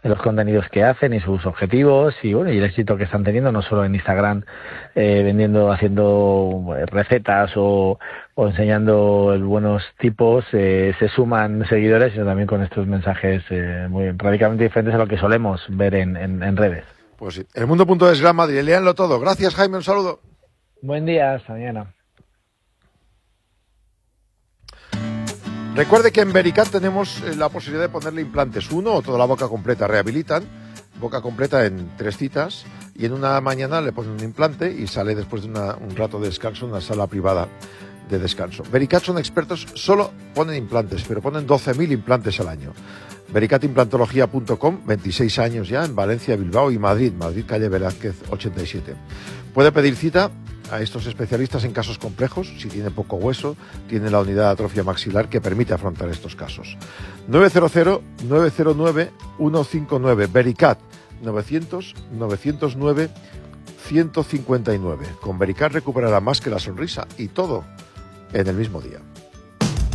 los contenidos que hacen y sus objetivos y bueno, y el éxito que están teniendo, no solo en Instagram haciendo recetas o enseñando buenos tipos, se suman seguidores, sino también con estos mensajes muy radicalmente diferentes a lo que solemos ver en redes. Pues sí. Elmundo.es, Gran Madrid, léanlo todo. Gracias, Jaime, un saludo. Buen día, hasta mañana. Recuerde que en Vericat tenemos la posibilidad de ponerle implantes, uno o toda la boca completa. Rehabilitan boca completa en 3 citas y en una mañana le ponen un implante y sale después de un rato de descanso en una sala privada de descanso. Vericat son expertos, solo ponen implantes, pero ponen 12.000 implantes al año. Vericatimplantología.com, 26 años ya en Valencia, Bilbao y Madrid, calle Velázquez 87. Puede pedir cita a estos especialistas en casos complejos. Si tiene poco hueso, tiene la unidad de atrofia maxilar que permite afrontar estos casos. 900-909-159, Vericat, 900-909-159. Con Vericat recuperará más que la sonrisa y todo en el mismo día.